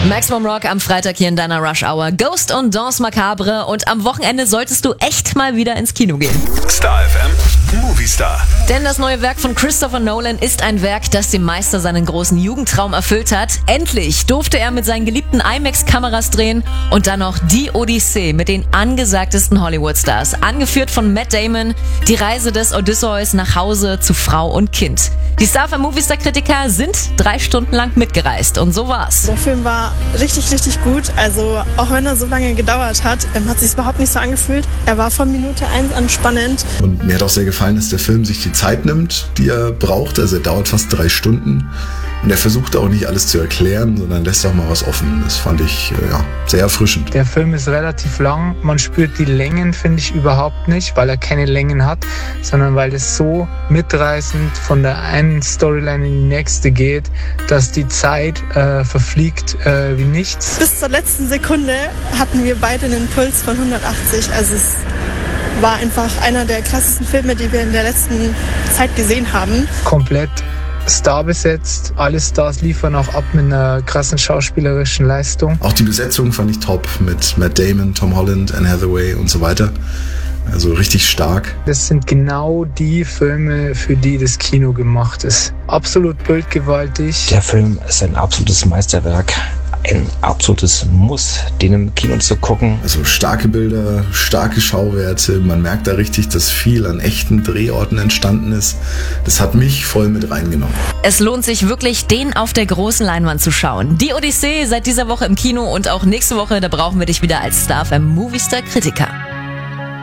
Maximum Rock am Freitag hier in deiner Rush Hour. Ghost und Danse Macabre. Und am Wochenende solltest du echt mal wieder ins Kino gehen. Star FM Movie Star. Denn das neue Werk von Christopher Nolan ist ein Werk, das dem Meister seinen großen Jugendtraum erfüllt hat. Endlich durfte er mit seinen geliebten IMAX-Kameras drehen und dann noch die Odyssee mit den angesagtesten Hollywood-Stars. Angeführt von Matt Damon, die Reise des Odysseus nach Hause zu Frau und Kind. Die Star FM Movie Star Kritiker sind 3 Stunden lang mitgereist und so war's. Der Film war richtig, richtig gut. Also auch wenn er so lange gedauert hat, hat es sich überhaupt nicht so angefühlt. Er war von Minute 1 an spannend. Und mir hat auch sehr gefallen, dass der Film sich die Zeit nimmt, die er braucht. Also er dauert fast 3 Stunden. Und er versucht auch nicht alles zu erklären, sondern lässt auch mal was offen. Das fand ich sehr erfrischend. Der Film ist relativ lang. Man spürt die Längen, finde ich, überhaupt nicht, weil er keine Längen hat, sondern weil es so mitreißend von der einen Storyline in die nächste geht, dass die Zeit verfliegt wie nichts. Bis zur letzten Sekunde hatten wir beide einen Puls von 180. Also es war einfach einer der krassesten Filme, die wir in der letzten Zeit gesehen haben. Komplett Star besetzt, alle Stars liefern auch ab mit einer krassen schauspielerischen Leistung. Auch die Besetzung fand ich top mit Matt Damon, Tom Holland, Anne Hathaway und so weiter. Also richtig stark. Das sind genau die Filme, für die das Kino gemacht ist. Absolut bildgewaltig. Der Film ist ein absolutes Meisterwerk. Ein absolutes Muss, den im Kino zu gucken. Also starke Bilder, starke Schauwerte. Man merkt da richtig, dass viel an echten Drehorten entstanden ist. Das hat mich voll mit reingenommen. Es lohnt sich wirklich, den auf der großen Leinwand zu schauen. Die Odyssee seit dieser Woche im Kino und auch nächste Woche, da brauchen wir dich wieder als Star FM Movie Star Kritiker.